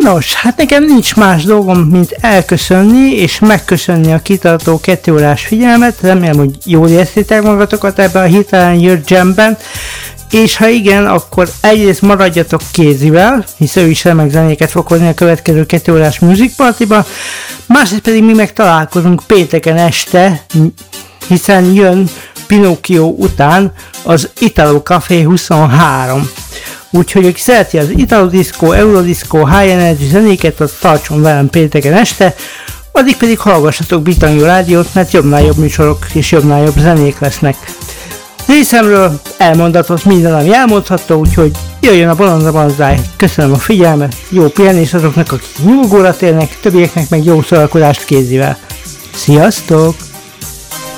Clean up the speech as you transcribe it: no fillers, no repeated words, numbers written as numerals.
Nos, hát nekem nincs más dolgom, mint elköszönni és megköszönni a kitartó 2 órás figyelmet. Remélem, hogy jól érzitek magatokat ebben a hirtelen jött jamben. És ha igen, akkor egyrészt maradjatok Kézivel, hisz ő is remek zenéket fog hozni a következő 2 órás Music Party-ba. Másrészt pedig mi meg találkozunk pénteken este, hiszen jön Pinocchio után az Italo Café 23. Úgyhogy aki szereti az Italo Disco, Eurodisco, High Energy zenéket, az tartson velem pénteken este, addig pedig hallgassatok Britannia Rádiót, mert jobbnál jobb műsorok és jobbnál jobb zenék lesznek. Részemről elmondatott minden, ami elmondható, úgyhogy jöjjön a Bonanza Banzai. Köszönöm a figyelmet, jó pihenés azoknak, akik nyugodóra térnek, többieknek meg jó szórakozást Kézivel. Sziasztok!